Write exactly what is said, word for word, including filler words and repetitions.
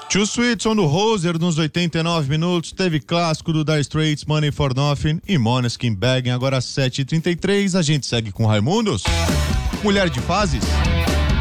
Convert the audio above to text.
Two Sweets on the Hoser nos oitenta e nove minutos, teve clássico do Dire Straits, Money for Nothing e Måneskin Begging, agora às sete e trinta e três, a gente segue com Raimundos. Mulher de Fases.